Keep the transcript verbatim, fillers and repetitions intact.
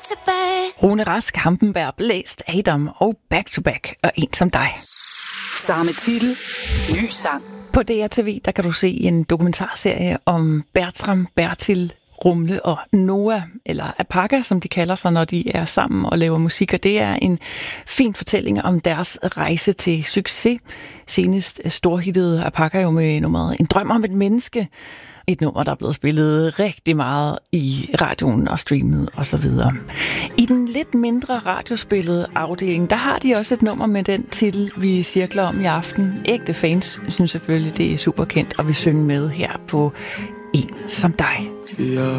tilbage. Rune Rask, Hampenberg, Blæst, Adam og Back to Back og En som dig. Samme titel, ny sang. På D R T V, der kan du se en dokumentarserie om Bertram, Bertil, Rumle og Noah, eller Apaka, som de kalder sig, når de er sammen og laver musik. Og det er en fin fortælling om deres rejse til succes. Senest storhittede Apaka jo med nummeret En drøm om et menneske. Et nummer, der er blevet spillet rigtig meget i radioen og streamet osv. I den lidt mindre radiospillede afdeling, der har de også et nummer med den titel, vi cirkler om i aften. Ægte fans synes selvfølgelig, det er super kendt, og vil synge med her på En som dig. Ja.